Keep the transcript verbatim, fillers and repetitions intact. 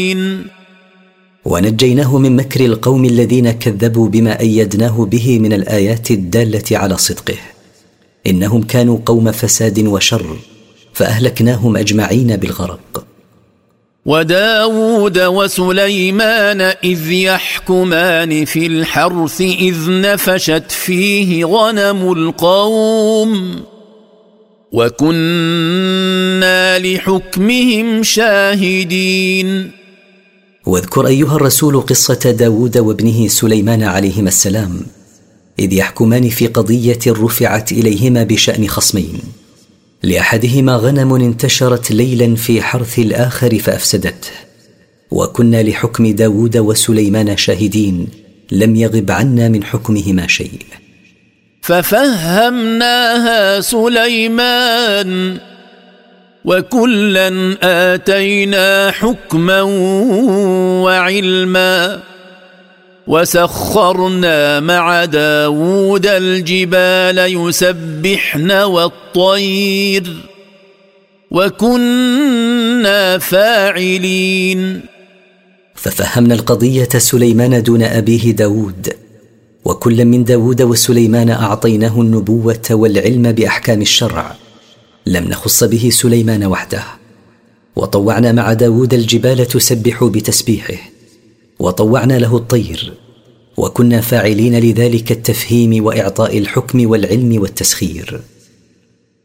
ونجيناه من مكر القوم الذين كذبوا بما أيدناه به من الآيات الدالة على صدقه، إنهم كانوا قوم فساد وشر، فأهلكناهم أجمعين بالغرق. وداود وسليمان إذ يحكمان في الحرث إذ نفشت فيه غنم القوم وكنا لحكمهم شاهدين. واذكر أيها الرسول قصة داود وابنه سليمان عليهما السلام إذ يحكمان في قضية رفعت إليهما بشأن خصمين، لأحدهما غنم انتشرت ليلا في حرث الآخر فأفسدته، وكنا لحكم داود وسليمان شاهدين لم يغب عنا من حكمهما شيء. ففهمناها سليمان وكلا آتينا حكما وعلما وسخرنا مع داود الجبال يسبحن والطير وكنا فاعلين. ففهمنا القضية سليمان دون أبيه داود، وكل من داود وسليمان أعطيناه النبوة والعلم بأحكام الشرع، لم نخص به سليمان وحده. وطوعنا مع داود الجبال تسبح بتسبيحه، وطوعنا له الطير، وكنا فاعلين لذلك التفهيم وإعطاء الحكم والعلم والتسخير.